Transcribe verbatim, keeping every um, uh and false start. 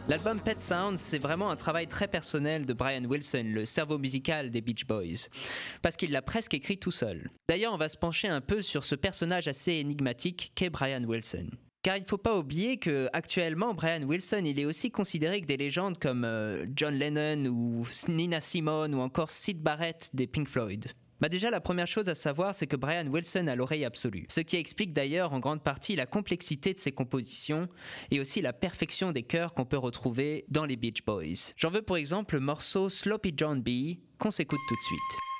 L'album Pet Sounds, c'est vraiment un travail très personnel de Brian Wilson, le cerveau musical des Beach Boys, parce qu'il l'a presque écrit tout seul. D'ailleurs, on va se pencher un peu sur ce personnage assez énigmatique qu'est Brian Wilson. Car il ne faut pas oublier que actuellement Brian Wilson il est aussi considéré que des légendes comme euh, John Lennon ou Nina Simone ou encore Syd Barrett des Pink Floyd. Bah déjà la première chose à savoir c'est que Brian Wilson a l'oreille absolue, ce qui explique d'ailleurs en grande partie la complexité de ses compositions et aussi la perfection des chœurs qu'on peut retrouver dans les Beach Boys. J'en veux pour exemple le morceau Sloppy John B qu'on s'écoute tout de suite.